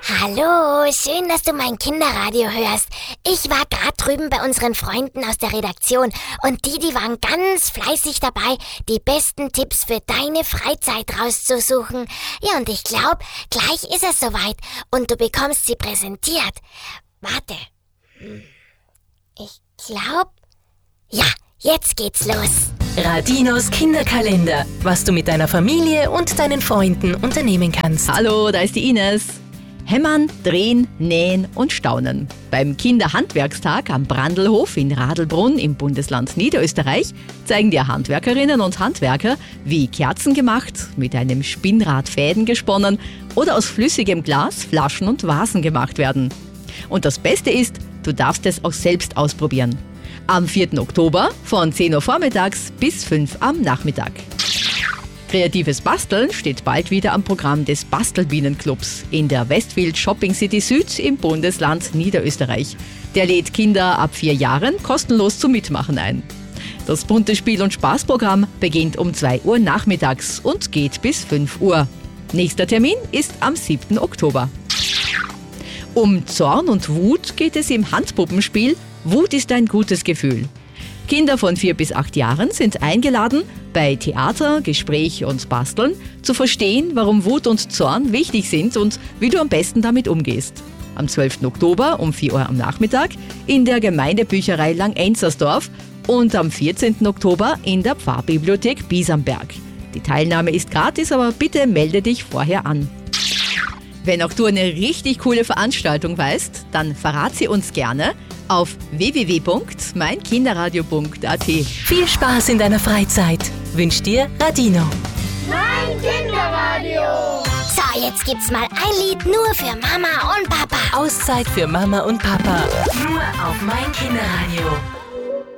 Hallo, schön, dass du mein Kinderradio hörst. Ich war gerade drüben bei unseren Freunden aus der Redaktion und die waren ganz fleißig dabei, die besten Tipps für deine Freizeit rauszusuchen. Ja, und ich glaube, gleich ist es soweit und du bekommst sie präsentiert. Warte. Ich glaube... Ja, jetzt geht's los. Radinos Kinderkalender, was du mit deiner Familie und deinen Freunden unternehmen kannst. Hallo, da ist die Ines. Hämmern, drehen, nähen und staunen. Beim Kinderhandwerkstag am Brandlhof in Radelbrunn im Bundesland Niederösterreich zeigen dir Handwerkerinnen und Handwerker, wie Kerzen gemacht, mit einem Spinnrad Fäden gesponnen oder aus flüssigem Glas Flaschen und Vasen gemacht werden. Und das Beste ist, du darfst es auch selbst ausprobieren. Am 4. Oktober von 10 Uhr vormittags bis 5 am Nachmittag. Kreatives Basteln steht bald wieder am Programm des Bastelbienenclubs in der Westfield Shopping City Süd im Bundesland Niederösterreich. Der lädt Kinder ab 4 Jahren kostenlos zum Mitmachen ein. Das bunte Spiel- und Spaßprogramm beginnt um 2 Uhr nachmittags und geht bis 5 Uhr. Nächster Termin ist am 7. Oktober. Um Zorn und Wut geht es im Handpuppenspiel Wut ist ein gutes Gefühl. Kinder von 4 bis 8 Jahren sind eingeladen, bei Theater, Gespräch und Basteln zu verstehen, warum Wut und Zorn wichtig sind und wie du am besten damit umgehst. Am 12. Oktober um 4 Uhr am Nachmittag in der Gemeindebücherei Langenzersdorf und am 14. Oktober in der Pfarrbibliothek Biesamberg. Die Teilnahme ist gratis, aber bitte melde dich vorher an. Wenn auch du eine richtig coole Veranstaltung weißt, dann verrat sie uns gerne auf www.meinkinderradio.at. Viel Spaß in deiner Freizeit wünscht dir Radino. Mein Kinderradio. So, jetzt gibt's mal ein Lied nur für Mama und Papa. Auszeit für Mama und Papa. Nur auf Mein Kinderradio.